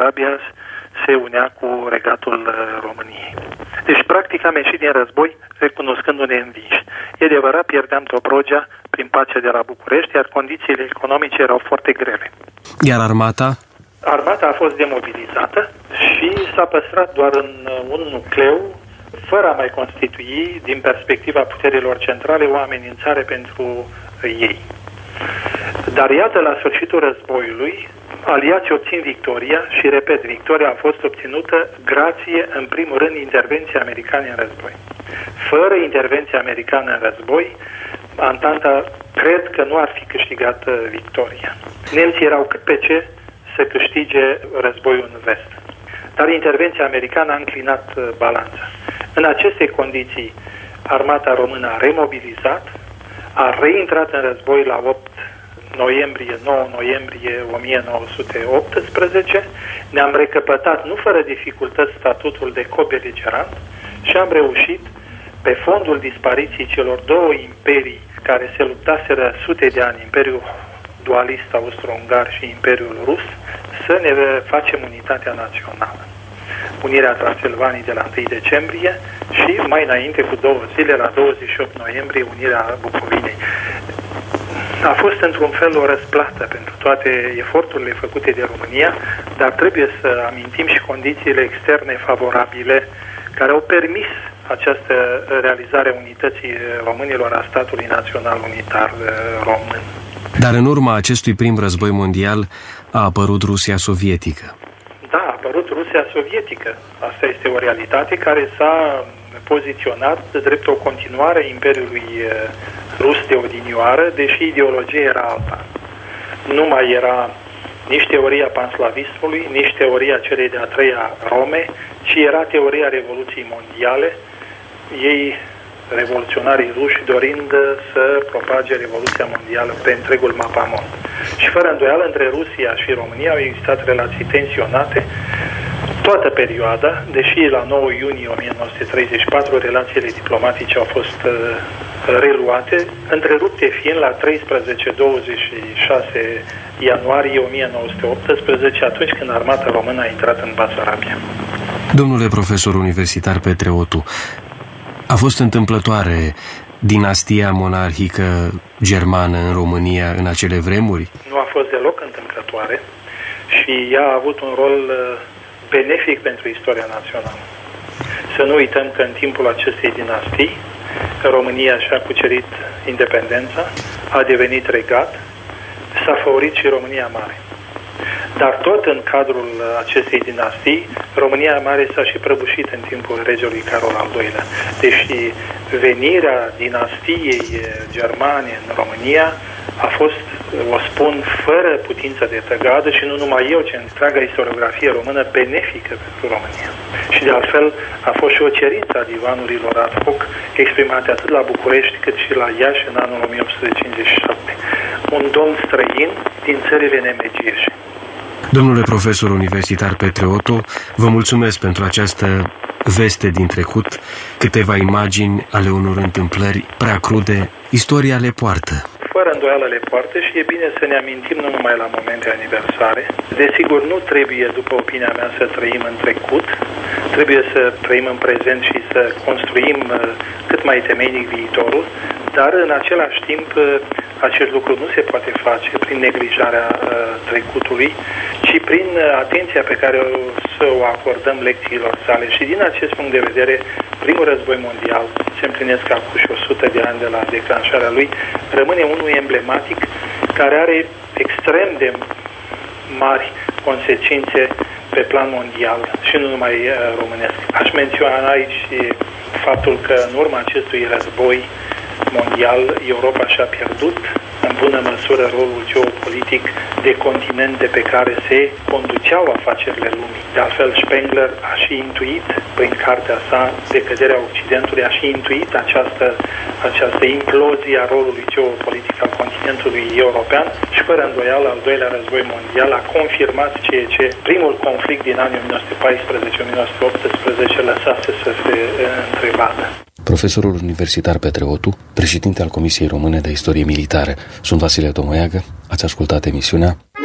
Basarabia se unea cu regatul României. Deci, practic, am ieșit din război recunoscându-ne învinși. E adevărat, pierdeam Dobrogea prin pacea de la București, iar condițiile economice erau foarte grele. Iar armata? Armata a fost demobilizată și s-a păstrat doar în un nucleu, fără a mai constitui, din perspectiva puterilor centrale, o amenințare pentru ei. Dar iată, la sfârșitul războiului, aliații obțin victoria și, repet, victoria a fost obținută grație, în primul rând, intervenției americane în război. Fără intervenția americană în război, Antanta cred că nu ar fi câștigat victoria. Nemții erau cât pe ce să câștige războiul în vest. Dar intervenția americană a înclinat balanța. În aceste condiții, armata română a remobilizat, a reintrat în război la 9 noiembrie 1918, ne-am recăpătat, nu fără dificultăți, statutul de cobeligerant și am reușit, pe fondul dispariției celor două imperii care se luptaseră sute de ani, Imperiul dualist austro-ungar și Imperiul Rus, să ne facem unitatea națională. Unirea Transilvaniei de la 1 decembrie și mai înainte cu 2 zile, la 28 noiembrie, unirea Bucovinei. A fost într-un fel o răsplată pentru toate eforturile făcute de România, dar trebuie să amintim și condițiile externe favorabile care au permis această realizare a unității românilor, a statului național unitar român. Dar în urma acestui prim război mondial a apărut Rusia sovietică. Da, a apărut Rusia sovietică. Asta este o realitate care s-a poziționat drept o continuare a Imperiului Rus de odinioară, deși ideologia era alta. Nu mai era nici teoria panslavismului, nici teoria celei de-a treia Rome, ci era teoria Revoluției Mondiale, ei, revoluționarii ruși, dorind să propage Revoluția Mondială pe întregul mapamond. Și fără îndoială, între Rusia și România au existat relații tensionate toată perioada, deși la 9 iunie 1934 relațiile diplomatice au fost reluate, întrerupte fiind la 13-26 ianuarie 1918, atunci când armata română a intrat în Basarabia. Domnule profesor universitar Petre Otu, a fost întâmplătoare dinastia monarhică germană în România în acele vremuri? Nu a fost deloc întâmplătoare și ea a avut un rol benefic pentru istoria națională. Să nu uităm că în timpul acestei dinastii, România și-a cucerit independența, a devenit regat, s-a favorit și România Mare. Dar tot în cadrul acestei dinastii, România Mare s-a și prăbușit în timpul regelui Carol al II-lea. Deși venirea dinastiei germane în România a fost, o spun, fără putință de tăgadă și nu numai eu, ci întreaga istoriografie română benefică pentru România. Și de altfel a fost și o cerință a divanurilor ad hoc exprimate atât la București cât și la Iași în anul 1857. Un domn străin din țările nemegieșe. Domnule profesor universitar Petre Otu, vă mulțumesc pentru această veste din trecut, câteva imagini ale unor întâmplări prea crude. Istoria le poartă. Fără îndoială le poartă și e bine să ne amintim nu numai la momente aniversare. Desigur, nu trebuie, după opinia mea, să trăim în trecut, trebuie să trăim în prezent și să construim cât mai temeinic viitorul, dar în același timp acest lucru nu se poate face prin neglijarea trecutului, ci prin atenția pe care o să o acordăm lecțiilor sale. Și din acest punct de vedere, primul război mondial, se împlinesc acum și 100 de ani de la declanșarea lui, rămâne unul emblematic care are extrem de mari consecințe pe plan mondial și nu numai românesc. Aș menționa aici faptul că în urma acestui război mondial, Europa și-a pierdut în bună măsură rolul geopolitic de continent de pe care se conduceau afacerile lumii. De altfel, Spengler a și intuit, prin cartea sa, Decăderea Occidentului, a și intuit această implozie a rolului geopolitic al continentului european și, fără îndoială, al doilea război mondial a confirmat ceea ce primul conflict din anii 1914-1918 lăsase să se întrebată. Profesorul universitar Petre Otu, președinte al Comisiei Române de Istorie Militară. Sunt Vasile Tomoiagă, ați ascultat emisiunea